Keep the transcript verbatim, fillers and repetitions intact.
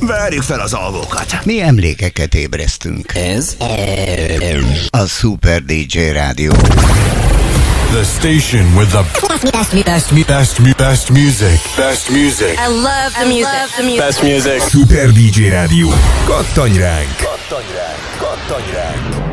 Várjuk fel az alvókat. Mi emlékeket ébresztünk. Ez a Super dé dzsé Rádió. The station with the best, best, best, best, best music. Best music. I love the music. Love the music. Best music. Super dé dzsé Rádió. Kattanj ránk! Kattanj ránk! Kattanj ránk!